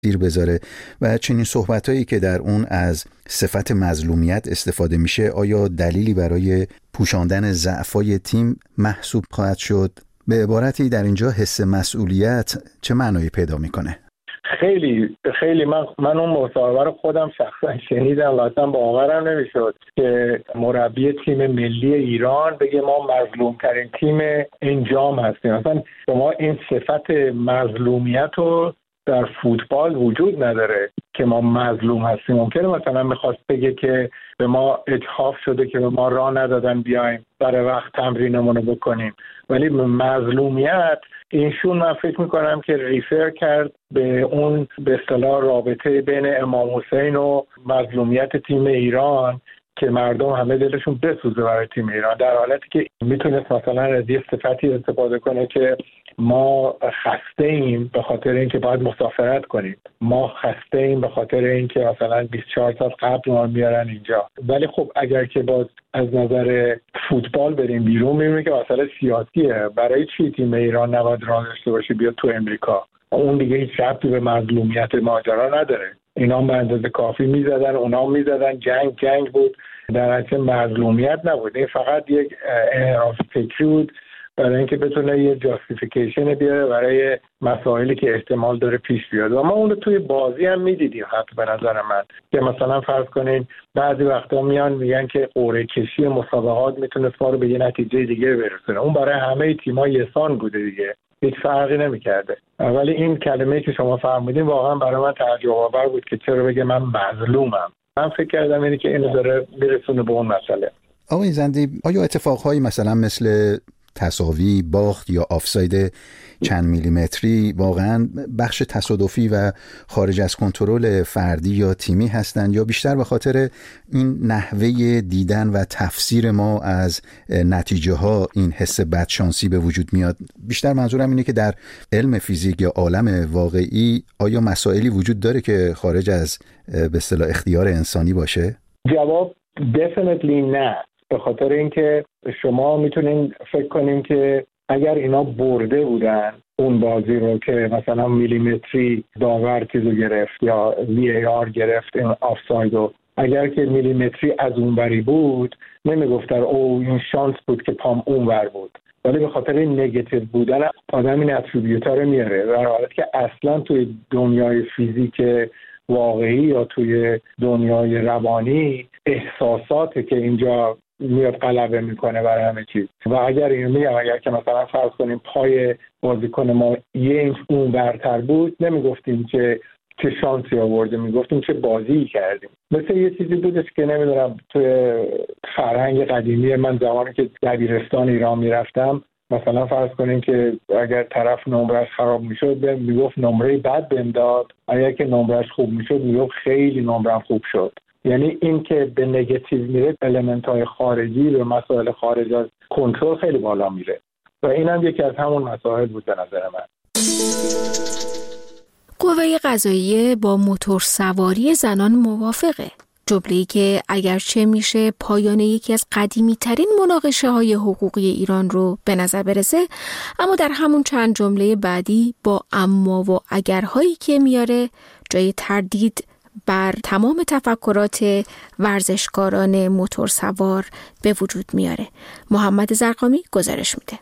تاثیر بذاره و چنین صحبتایی که در اون از صفت مظلومیت استفاده میشه آیا دلیلی برای پوشاندن ضعف‌های تیم محسوب خواهد شد؟ به عبارتی در اینجا حس مسئولیت چه معنایی پیدا میکنه؟ خیلی من اون مصاحبه رو خودم شخصا شنیدم و اصلا باورم نمیشد که مربی تیم ملی ایران بگه ما مظلوم ترین تیم انجام هستیم. اصلا شما این صفت مظلومیت رو در فوتبال وجود نداره که ما مظلوم هستیم. ممکنه مثلا میخواست بگه که به ما اجحاف شده که به ما راه ندادن بیایم برای وقت تمرینمون رو بکنیم، ولی مظلومیت اینشون من فکر میکنم که ریفر کرد به اون به اصطلاح رابطه بین امام حسین و مظلومیت تیم ایران که مردم همه دلشون بسوزه برای تیم ایران، در حالتی که میتونست مثلا از یه صفتی استفاده کنه که ما خسته ایم به خاطر اینکه باید مسافرت کنیم، ما خسته ایم به خاطر اینکه مثلا 24 ساعت قبل ما میارن اینجا. ولی خب اگر که باز از نظر فوتبال بریم بیرون میبینیم که مسئله سیاسیه. برای چی تیم ایران نباید راه داشته باشه بیاد تو امریکا؟ اون دیگه هیچ ربطی به مظلومیت ماجرا نداره. اینا به اندازه کافی میزدن، اونا میزدن، جنگ بود، در حالت مظلومیت نبود. این فقط یک انحراف فکری بود برای اینکه بتونه یه جاستیفیکیشن بیاره برای مسائلی که احتمال داره پیش بیاد. و ما اون رو توی بازی هم میدیدیم. حتی به نظر من که مثلا فرض کنین بعضی وقتا میان میگن که قرعه کشی مسابقات میتونه ما رو به یه نتیجه دیگه برسونه. اون برای همه تیم‌ها یکسان بوده دیگه، هیچ فرقی نمی‌کرده. ولی این کلمه‌ای که شما فرمودین واقعا برای من تعجب‌آور بود که چرا بگه من مظلومم. من فکر کردم اینه که اینو داره میرسونه به اون مسئله. آقای زندی، آیا اتفاقهایی مثلا مثل تساوی، باخت یا آفساید چند میلیمتری واقعا بخش تصادفی و خارج از کنترل فردی یا تیمی هستند یا بیشتر به خاطر این نحوه دیدن و تفسیر ما از نتیجه ها این حس بدشانسی به وجود میاد؟ بیشتر منظورم اینه که در علم فیزیک یا عالم واقعی آیا مسائلی وجود داره که خارج از به اصطلاح اختیار انسانی باشه؟ جواب definitely نه. به خاطر اینکه شما میتونین فکر کنین که اگر اینا برده بودن اون بازی رو که مثلا میلیمتری داور چیزو گرفت یا VAR گرفت این آفساید رو، اگر که میلیمتری از اون بری بود نمیگفتن او این شانس بود که پام اون بر بود، ولی به خاطر این نگاتیو بودن آدم این اتریبیوتا رو میاره، در حالی که اصلا توی دنیای فیزیک واقعی یا توی دنیای روانی احساساته که اینجا میاد غلبه میکنه برای همه چیز. و اگر اینو میگم اگر که مثلا فرض کنیم پای بازیکن ما یه اینچ اون برتر بود نمیگفتیم که چه شانسی آورده، میگفتیم چه بازی کردیم. مثل یه چیزی بودش که نمیدونم توی فرهنگ قدیمی من زمانی که دبیرستان ایران میرفتم مثلا فرض کنیم که اگر طرف نمرش خراب میشد میگفت نمره بد بهم داد، اگر که نمرش خوب میشد میگفت خیلی نمرم خوب شد. یعنی این که به نگاتیو میره، المنت‌های خارجی به مسائل خارج از کنترل خیلی بالا میره و این هم یکی از همون مسائل بود به نظر من. قوه قضاییه با موتورسواری زنان موافقه. جمله‌ای که اگرچه میشه پایان یکی از قدیمی ترین مناقشه های حقوقی ایران رو به نظر برسه، اما در همون چند جمله بعدی با اما و اگرهایی که میاره جای تردید بر تمام تفکرات ورزشکاران موتورسوار به وجود میاره. محمد زرقامی گزارش میده.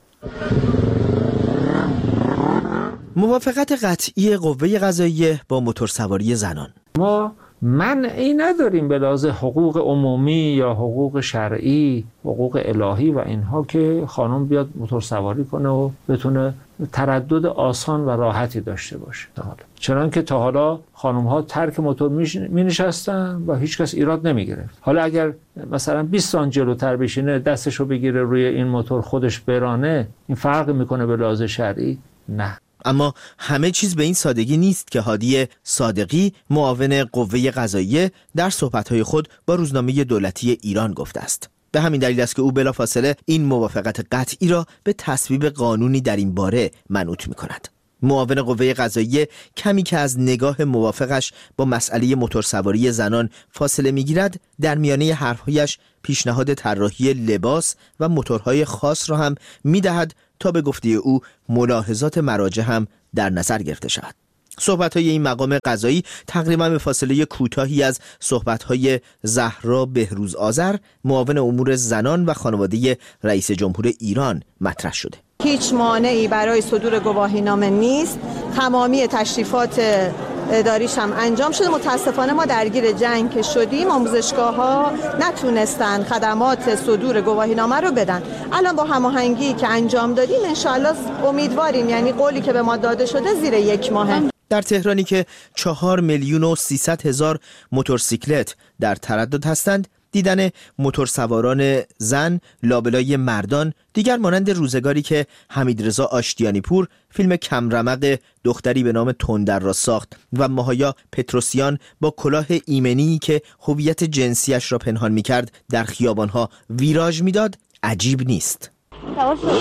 موافقت قطعی قوه قضاییه با موتورسواری زنان. ما منعی نداریم به لحاظ حقوق عمومی یا حقوق شرعی، حقوق الهی و اینها که خانم بیاد موتورسواری کنه و بتونه تردد آسان و راحتی داشته باشه. چنانکه تا حالا خانم ها ترک موتور می نشستن و هیچ کس ایراد نمی گرفت. حالا اگر مثلا 20 سانت جلوتر بشینه دستشو بگیره روی این موتور خودش برانه، این فرق میکنه به لحاظ شرعی؟ نه. اما همه چیز به این سادگی نیست که هادی صادقی معاون قوه قضاییه در صحبت‌های خود با روزنامه دولتی ایران گفته است. به همین دلیل است که او بلافاصله این موافقت قطعی را به تصویب قانونی در این باره منوط می‌کند. معاون قوه قضاییه کمی که از نگاه موافقش با مسئله موتورسواری زنان فاصله می‌گیرد، در میانه حرف‌هایش پیشنهاد طراحی لباس و موتورهای خاص را هم می‌دهد تا به گفته او ملاحظات مراجع هم در نظر گرفته شود. صحبت‌های این مقام قضایی تقریبا به فاصله کوتاهی از صحبت‌های زهرا بهروز آذر، معاون امور زنان و خانواده رئیس جمهور ایران مطرح شده. هیچ مانعی برای صدور گواهینامه نیست. تمامی تشریفات اداریش هم انجام شده. متاسفانه ما درگیر جنگ که شدیم، آموزشگاه‌ها نتونستن خدمات صدور گواهینامه رو بدن. الان با هماهنگی که انجام دادیم انشالله امیدواریم، یعنی قولی که به ما داده شده زیر 1 ماه. در تهرانی که 4,300,000 موتورسیکلت در تردد هستند، دیدن موتورسواران زن لابلای مردان دیگر مانند روزگاری که حمیدرضا آشتیانی پور فیلم کمرمق دختری به نام تندر را ساخت و ماهایا پتروسیان با کلاه ایمنی که هویت جنسیش را پنهان می‌کرد در خیابان‌ها ویراژ می‌داد عجیب نیست. سوار شو.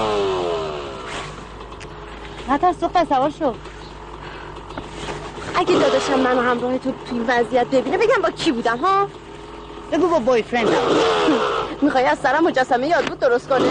نترس دختر، سوار شو. اگه داداشم منو همراه تو این وضعیت ببینه بگم با کی بودم ها؟ بگو با بایفرندم. میخوای از سرم مجسمه یادبود درست کنه؟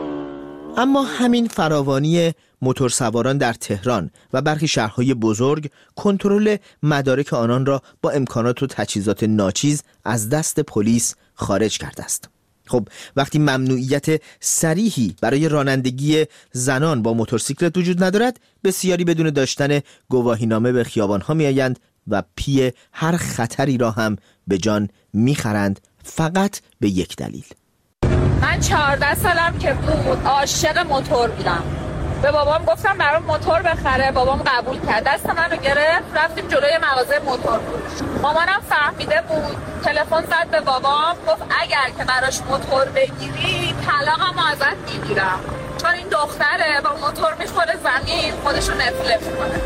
اما همین فراوانی موتورسواران در تهران و برخی شهرهای بزرگ کنترل مدارک آنان را با امکانات و تجهیزات ناچیز از دست پلیس خارج کرده است. خب وقتی ممنوعیت صریحی برای رانندگی زنان با موتورسیکلت وجود ندارد، بسیاری بدون داشتن گواهینامه به خیابان‌ها می‌آیند و پی هر خطری را هم به جان می‌خرند، فقط به یک دلیل. من 14 سالم که بود عاشق موتور بودم. به بابام گفتم برام موتور بخره، بابام قبول کرد، دست منو گرفت، رفتیم جلوی مغازه موتور فروش. مامانم فهمیده بود، تلفن زد به بابام گفت اگر که براش موتور بگیری طلاقمو ازت میگیرم، چون این دختره با موتور میخوره زمین خودشو نفله میکنه.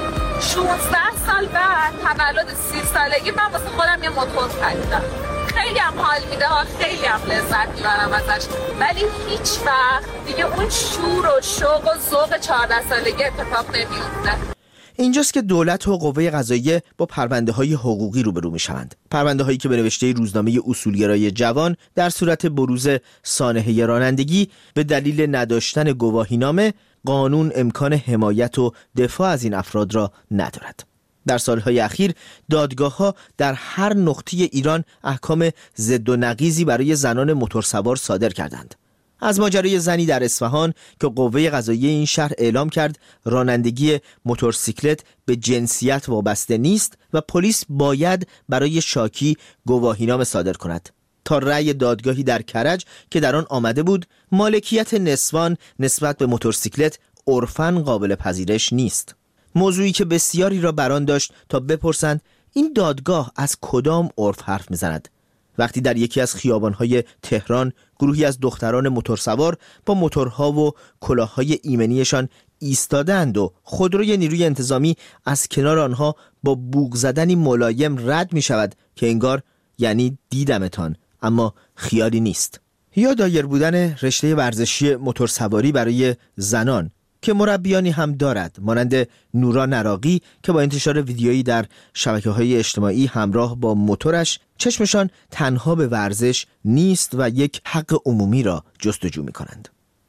16 سال بعد تولد 30 سالگی من واسه خودم یه موتور خریدم. خیلی هم حال میده ها، خیلی هم لذت میبرم ازش، ولی هیچ وقت دیگه اون شور و شوق و ذوق 14 سالگی اتفاق نمیفته. اینجاست که دولت و قوه قضاییه با پرونده‌های حقوقی روبرو میشوند. پرونده‌هایی که به نوشته روزنامه اصولگرای جوان در صورت بروز سانحه رانندگی به دلیل نداشتن گواهینامه قانون امکان حمایت و دفاع از این افراد را ندارد. در سالهای اخیر دادگاه‌ها در هر نقطه ایران احکام ضد و نقیضی برای زنان موتورسوار صادر کردند. از ماجرای زنی در اصفهان که قوه قضاییه این شهر اعلام کرد رانندگی موتورسیکلت به جنسیت وابسته نیست و پلیس باید برای شاکی گواهینامه صادر کند، تا رأی دادگاهی در کرج که در آن آمده بود مالکیت نسوان نسبت به موتورسیکلت عرفاً قابل پذیرش نیست. موضوعی که بسیاری را بران داشت تا بپرسند این دادگاه از کدام عرف حرف میزند، وقتی در یکی از خیابان‌های تهران گروهی از دختران موتورسوار با موتورها و کلاه‌های ایمنیشان ایستادند و خودروی نیروی انتظامی از کنار آنها با بوق زدنی ملایم رد می‌شود که انگار یعنی دیدمتان اما خیالی نیست. یا دایر بودن رشته ورزشی موتورسواری برای زنان که مربیانی هم دارد، مانند نورا نراقی که با انتشار ویدیویی در شبکه‌های اجتماعی همراه با موتورش چشمشان تنها به ورزش نیست و یک حق عمومی را جستجو می‌کنند.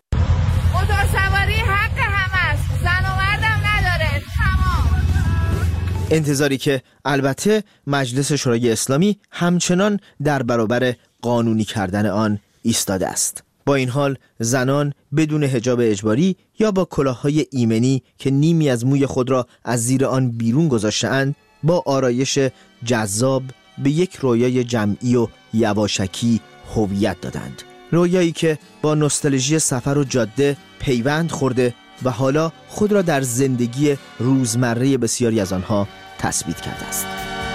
موتورسواری حق همه است، زن و مردم نداره، تمام. انتظاری که البته مجلس شورای اسلامی همچنان در برابر قانونی کردن آن ایستاده است. با این حال زنان بدون حجاب اجباری یا با کلاه‌های ایمنی که نیمی از موی خود را از زیر آن بیرون گذاشته‌اند با آرایش جذاب به یک رویای جمعی و یواشکی هویت دادند. رویایی که با نوستالژی سفر و جاده پیوند خورده و حالا خود را در زندگی روزمره بسیاری از آنها تثبیت کرده است.